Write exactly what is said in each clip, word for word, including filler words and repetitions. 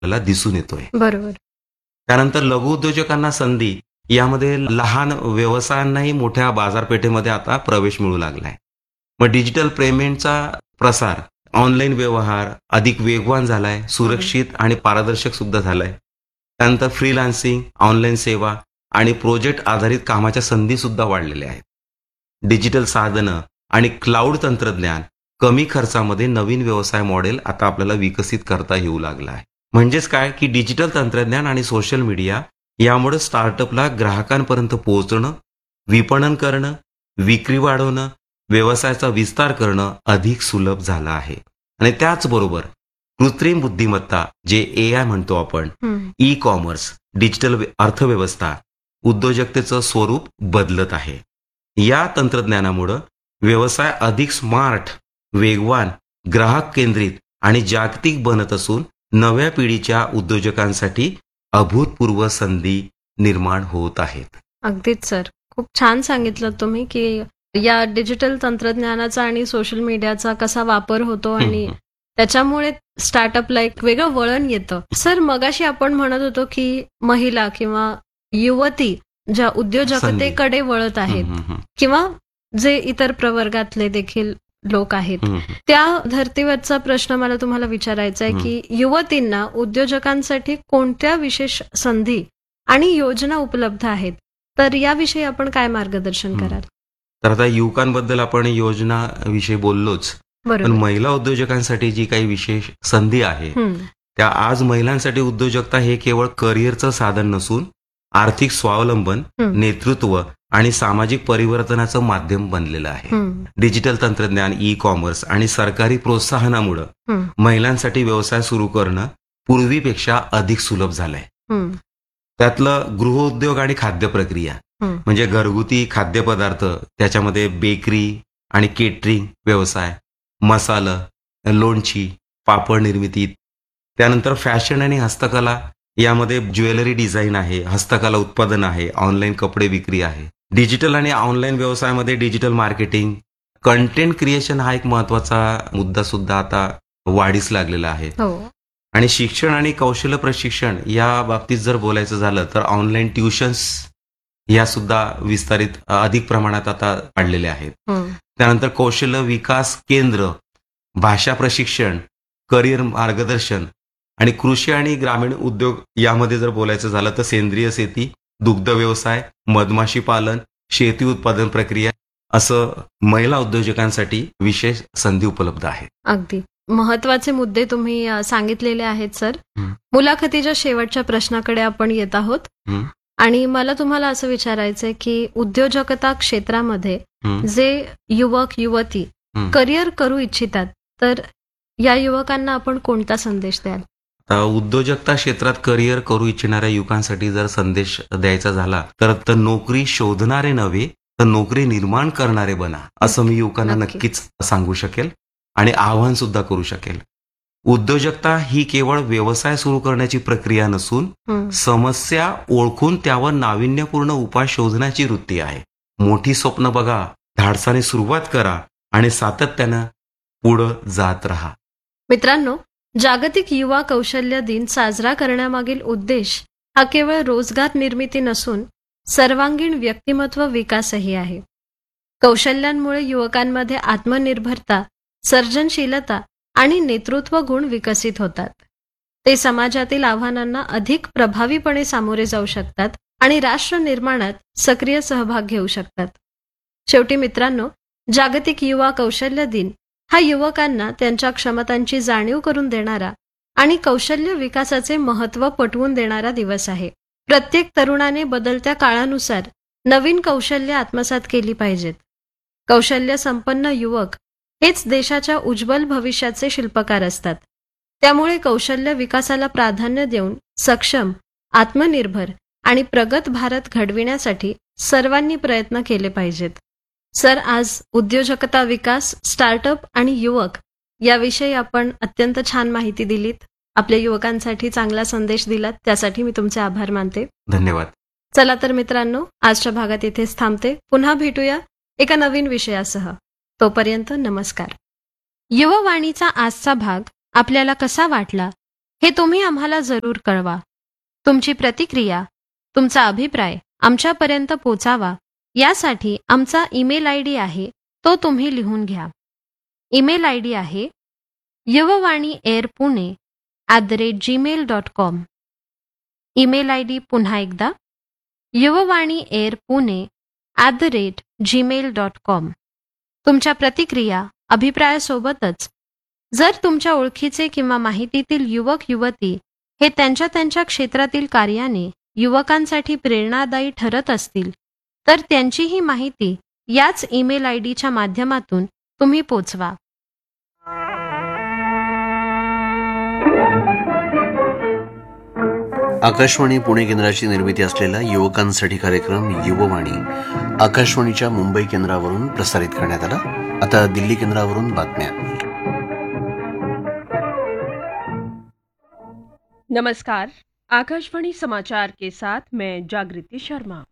आपल्याला दिसून येतोय. बरोबर. त्यानंतर लघु उद्योजकांना संधी, यामध्ये लहान व्यवसायांनाही मोठ्या बाजारपेठेमध्ये आता प्रवेश मिळू लागलाय. मग डिजिटल पेमेंटचा प्रसार, ऑनलाईन व्यवहार अधिक वेगवान झालाय, सुरक्षित आणि पारदर्शक सुद्धा झालाय. त्यानंतर फ्रीलान्सिंग, ऑनलाईन सेवा आणि प्रोजेक्ट आधारित कामाच्या संधी सुद्धा वाढलेल्या आहेत. डिजिटल साधनं आणि क्लाउड तंत्रज्ञान, कमी खर्चामध्ये नवीन व्यवसाय मॉडेल आता आपल्याला विकसित करता येऊ लागला आहे. म्हणजेच काय की डिजिटल तंत्रज्ञान आणि सोशल मीडिया यामुळे स्टार्टअपला ग्राहकांपर्यंत पोहोचणं, विपणन करणं, विक्री वाढवणं, व्यवसायाचा विस्तार करणं अधिक सुलभ झालं आहे. आणि त्याचबरोबर कृत्रिम बुद्धिमत्ता, जे ए आय म्हणतो आपण, ई कॉमर्स, डिजिटल अर्थव्यवस्था, उद्योजकतेचं स्वरूप बदलत आहे. या तंत्रज्ञानामुळं व्यवसाय अधिक स्मार्ट, वेगवान, ग्राहक केंद्रित आणि जागतिक बनत असून नव्या पिढीच्या उद्योजकांसाठी अभूतपूर्व संधी निर्माण होत आहेत. अगदीच सर, खूप छान सांगितलं तुम्ही की या डिजिटल तंत्रज्ञानाचा आणि सोशल मीडियाचा कसा वापर होतो आणि त्याच्यामुळे स्टार्टअपला एक वेगळं वळण येतं. सर, मगाशी आपण म्हणत होतो की महिला किंवा युवती ज्या उद्योजकतेकडे वळत आहेत किंवा जे इतर प्रवर्गातले देखील लोक आहेत, त्या धर्तीवरचा प्रश्न मला तुम्हाला विचारायचा आहे की युवतींना उद्योजकांसाठी कोणत्या विशेष संधी आणि योजना उपलब्ध आहेत, तर याविषयी आपण काय मार्गदर्शन कराल? तर आता युवकांबद्दल आपण योजना विषयी बोललोच, पण महिला उद्योजकांसाठी जी काही विशेष संधी आहे त्या आज महिलांसाठी उद्योजकता हे केवळ करिअरचं साधन नसून आर्थिक स्वावलंबन, नेतृत्व आणि सामाजिक परिवर्तनाचं माध्यम बनलेलं आहे. डिजिटल तंत्रज्ञान, ई कॉमर्स आणि सरकारी प्रोत्साहनामुळे महिलांसाठी व्यवसाय सुरू करणं पूर्वीपेक्षा अधिक सुलभ झालंय. त्यातलं गृहोद्योग आणि खाद्य प्रक्रिया, म्हणजे घरगुती खाद्यपदार्थ, त्याच्यामध्ये बेकरी आणि केटरिंग व्यवसाय, मसाला, लोणची, पापड निर्मिती, त्यानंतर फॅशन आणि हस्तकला, यामध्ये ज्वेलरी डिझाईन आहे, हस्तकला उत्पादन आहे, ऑनलाईन कपडे विक्री आहे. डिजिटल आणि ऑनलाईन व्यवसायामध्ये डिजिटल मार्केटिंग, कंटेंट क्रिएशन हा एक महत्वाचा मुद्दा सुद्धा आता वाढीस लागलेला आहे. आणि शिक्षण आणि कौशल्य प्रशिक्षण या बाबतीत जर बोलायचं झालं तर ऑनलाईन ट्युशन्स या सुद्धा विस्तारित अधिक प्रमाणात आता वाढलेल्या आहेत. त्यानंतर कौशल्य विकास केंद्र, भाषा प्रशिक्षण, करिअर मार्गदर्शन आणि कृषी आणि ग्रामीण उद्योग यामध्ये जर बोलायचं झालं तर सेंद्रिय शेती, दुग्ध व्यवसाय, मधमाशी पालन, शेती उत्पादन प्रक्रिया, असं महिला उद्योजकांसाठी विशेष संधी उपलब्ध आहेत. अगदी महत्वाचे मुद्दे तुम्ही सांगितलेले आहेत सर. मुलाखतीच्या शेवटच्या प्रश्नाकडे आपण येत आहोत आणि मला तुम्हाला असं विचारायचंय की उद्योजकता क्षेत्रामध्ये जे युवक युवती करिअर करू इच्छितात, तर या युवकांना आपण कोणता संदेश द्याल? उद्योजकता क्षेत्रात करिअर करू इच्छिणाऱ्या युवकांसाठी जर संदेश द्यायचा झाला तर तर नोकरी शोधणारे नव्हे तर नोकरी निर्माण करणारे बना, असं मी युवकांना नक्कीच सांगू शकेल आणि आवाहन सुद्धा करू शकेल. उद्योजकता ही केवळ व्यवसाय सुरू करण्याची प्रक्रिया नसून समस्या ओळखून त्यावर नाविन्यपूर्ण उपाय शोधण्याची वृत्ती आहे. मोठी स्वप्न बघा, धाडसाने सुरुवात करा आणि सातत्यानं पुढं जात राहा. मित्रांनो, जागतिक युवा कौशल्य दिन साजरा करण्यामागील उद्देश हा केवळ रोजगार निर्मिती नसून सर्वांगीण व्यक्तिमत्व विकासही आहे. कौशल्यांमुळे युवकांमध्ये आत्मनिर्भरता, सर्जनशीलता आणि नेतृत्व गुण विकसित होतात. ते समाजातील आव्हानांना अधिक प्रभावीपणे सामोरे जाऊ शकतात आणि राष्ट्र निर्माणात सक्रिय सहभाग घेऊ शकतात. शेवटी मित्रांनो, जागतिक युवा कौशल्य दिन हा युवकांना त्यांच्या क्षमतांची जाणीव करून देणारा आणि कौशल्य विकासाचे महत्त्व पटवून देणारा दिवस आहे. प्रत्येक तरुणाने बदलत्या काळानुसार नवीन कौशल्य आत्मसात केली पाहिजेत. कौशल्य संपन्न युवक हेच देशाच्या उज्ज्वल भविष्याचे शिल्पकार असतात. त्यामुळे कौशल्य विकासाला प्राधान्य देऊन सक्षम, आत्मनिर्भर आणि प्रगत भारत घडविण्यासाठी सर्वांनी प्रयत्न केले पाहिजेत. सर, आज उद्योजकता विकास, स्टार्टअप आणि युवक याविषयी आपण अत्यंत छान माहिती दिलीत. आपल्या युवकांसाठी चांगला संदेश दिलात, त्यासाठी मी तुमचे आभार मानते. धन्यवाद. चला तर मित्रांनो, आजच्या भागात इथेच थांबते. पुन्हा भेटूया एका नवीन विषयासह. तोपर्यंत नमस्कार. युववाणीचा आजचा भाग आपल्याला कसा वाटला हे तुम्ही आम्हाला जरूर कळवा. तुमची प्रतिक्रिया, तुमचा अभिप्राय आमच्यापर्यंत पोचावा यासाठी आमचा ईमेल आय डी आहे, तो तुम्ही लिहून घ्या. ईमेल आय डी आहे Yuvvani air Pune at the rate Gmail dot com. Email I D पुन्हा एकदा Yuvvani air Pune at the rate Gmail dot com. तुमच्या प्रतिक्रिया, अभिप्रायासोबतच जर तुमच्या ओळखीचे किंवा माहितीतील युवक युवती हे त्यांच्या त्यांच्या क्षेत्रातील कार्याने युवकांसाठी प्रेरणादायी ठरत असतील तर त्यांचीही माहिती याच ईमेल आय डीच्या माध्यमातून तुम्ही पोचवा. आकाशवाणी पुणे केंद्राची निर्मिती असलेला युवकांसाठी कार्यक्रम युववाणी आकाशवाणीच्या मुंबई केंद्रावरून प्रसारित करण्यात आला. आता दिल्ली केंद्रावरून बातम्या. नमस्कार, आकाशवाणी समाचार के साथ मैं जागृति शर्मा.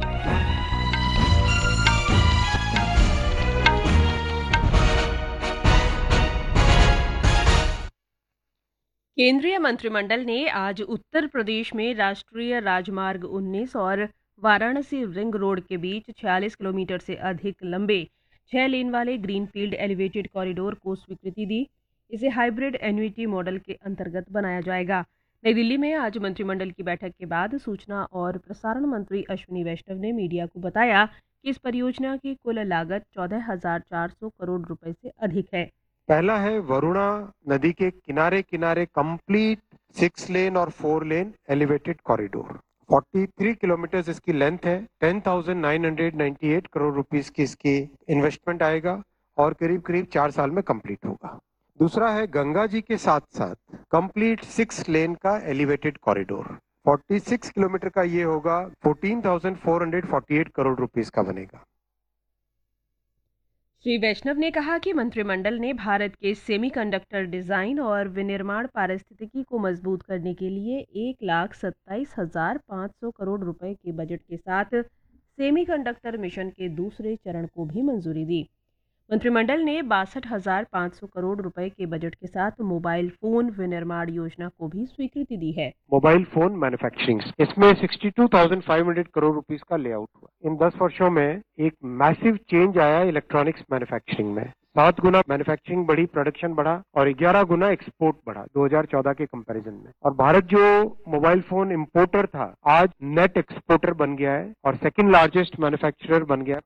केंद्रीय मंत्रिमंडल ने आज उत्तर प्रदेश में राष्ट्रीय राजमार्ग उन्नीस और वाराणसी रिंग रोड के बीच छियालीस किलोमीटर से अधिक लंबे छह लेन वाले ग्रीनफील्ड एलिवेटेड कॉरिडोर को स्वीकृति दी. इसे हाइब्रिड एन्युटी मॉडल के अंतर्गत बनाया जाएगा. नई दिल्ली में आज मंत्रिमंडल की बैठक के बाद सूचना और प्रसारण मंत्री अश्विनी वैष्णव ने मीडिया को बताया कि इस परियोजना की कुल लागत चौदह हजार चार सौ करोड़ रुपए से अधिक है. पहला है वरुणा नदी के किनारे किनारे कंप्लीट सिक्स लेन और फोर लेन एलिवेटेड कॉरिडोर. तैंतालीस किलोमीटर इसकी लेंथ है. Ten thousand nine hundred ninety eight crore rupees की इसकी इन्वेस्टमेंट आएगा और करीब करीब चार साल में कंप्लीट होगा. दूसरा है गंगा जी के साथ साथ कंप्लीट सिक्स लेन का एलिवेटेड कॉरिडोर. छियालीस किलोमीटर का ये होगा. चौदह हजार चार सौ अड़तालीस करोड़ रुपीस का बनेगा. श्री वैष्णव ने कहा कि मंत्रिमंडल ने भारत के सेमीकंडक्टर डिजाइन और विनिर्माण पारिस्थितिकी को मजबूत करने के लिए एक लाख सत्ताईस हजार पाँच सौ करोड़ रुपए के बजट के साथ सेमीकंडक्टर मिशन के दूसरे चरण को भी मंजूरी दी. मंत्रिमंडल ने बासठ हजार पाँच सौ करोड़ रुपए के बजट के साथ मोबाइल फोन विनिर्माण योजना को भी स्वीकृति दी है. मोबाइल फोन मैन्युफैक्चरिंग इसमें बासठ हजार पाँच सौ करोड़ रुपीस का लेआउट हुआ. इन दस वर्षों में एक मैसिव चेंज आया इलेक्ट्रॉनिक्स मैन्युफैक्चरिंग में. सात गुना मैन्युफैक्चरिंग बढ़ी, प्रोडक्शन बढ़ा और ग्यारह गुना एक्सपोर्ट बढ़ा दो हजार चौदह के कंपैरिजन में. और भारत जो मोबाइल फोन इंपोर्टर था आज नेट एक्सपोर्टर बन गया है और सेकंड लार्जेस्ट मैन्युफैक्चरर बन गया.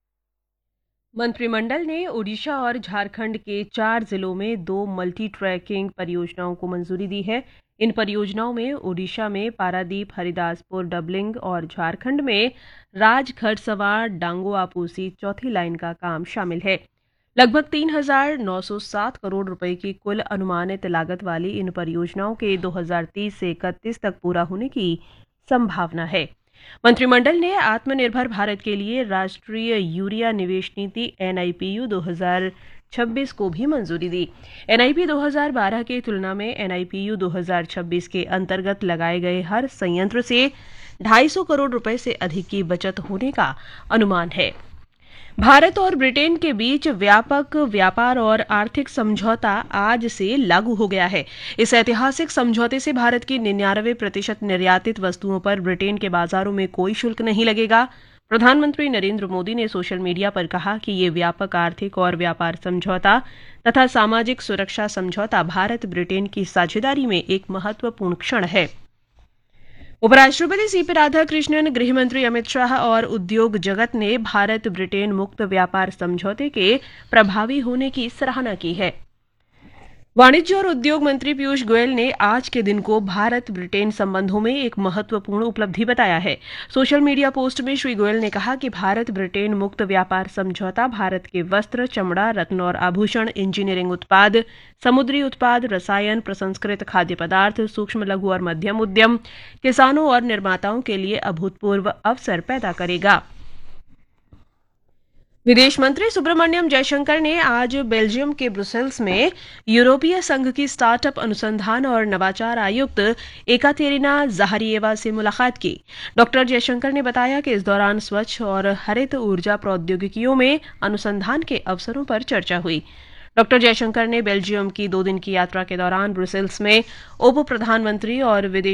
मंत्रिमंडल ने ओडिशा और झारखंड के चार जिलों में दो मल्टी ट्रैकिंग परियोजनाओं को मंजूरी दी है. इन परियोजनाओं में ओडिशा में पारादीप हरिदासपुर डबलिंग और झारखंड में राज खरसवां डांगो आपूसी चौथी लाइन का काम शामिल है. लगभग तीन हजार नौ सौ सात करोड़ रुपए की कुल अनुमानित लागत वाली इन परियोजनाओं के दो हजार तीस से इकतीस तक पूरा होने की संभावना है. मंत्रिमंडल ने आत्मनिर्भर भारत के लिए राष्ट्रीय यूरिया निवेश नीति एन आई पी यू दो हजार छब्बीस को भी मंजूरी दी. एन आई पी दो हजार बारह के तुलना में एन आई पी यू दो हजार छब्बीस के अंतर्गत लगाए गए हर संयंत्र से ढाई सौ करोड़ रुपए से अधिक की बचत होने का अनुमान है. भारत और ब्रिटेन के बीच व्यापक व्यापार और आर्थिक समझौता आज से लागू हो गया है. इस ऐतिहासिक समझौते से भारत की निन्यानवे प्रतिशत निर्यातित वस्तुओं पर ब्रिटेन के बाजारों में कोई शुल्क नहीं लगेगा. प्रधानमंत्री नरेंद्र मोदी ने सोशल मीडिया पर कहा कि ये व्यापक आर्थिक और व्यापार समझौता तथा सामाजिक सुरक्षा समझौता भारत ब्रिटेन की साझेदारी में एक महत्वपूर्ण क्षण है. उपराष्ट्रपति सीपी राधाकृष्णन, गृहमंत्री अमित शाह और उद्योग जगत ने भारत ब्रिटेन मुक्त व्यापार समझौते के प्रभावी होने की सराहना की है. वाणिज्य और उद्योग मंत्री पीयूष गोयल ने आज के दिन को भारत ब्रिटेन संबंधों में एक महत्वपूर्ण उपलब्धि बताया है. सोशल मीडिया पोस्ट में श्री गोयल ने कहा कि भारत ब्रिटेन मुक्त व्यापार समझौता भारत के वस्त्र, चमड़ा, रत्न और आभूषण, इंजीनियरिंग उत्पाद, समुद्री उत्पाद, रसायन, प्रसंस्कृत खाद्य पदार्थ, सूक्ष्म लघु और मध्यम उद्यम, किसानों और निर्माताओं के लिए अभूतपूर्व अवसर पैदा करेगा. विदेश मंत्री सुब्रमण्यम जयशंकर ने आज बेल्जियम के ब्रुसेल्स में यूरोपीय संघ की स्टार्टअप अनुसंधान और नवाचार आयुक्त एकातेरिना ज़ाहरिएवा से मुलाकात की. डॉक्टर जयशंकर ने बताया कि इस दौरान स्वच्छ और हरित ऊर्जा प्रौद्योगिकियों में अनुसंधान के अवसरों पर चर्चा हुई. डॉक्टर जयशंकर ने बेल्जियम की दो दिन की यात्रा के दौरान ब्रुसेल्स में उप प्रधानमंत्री और विदेश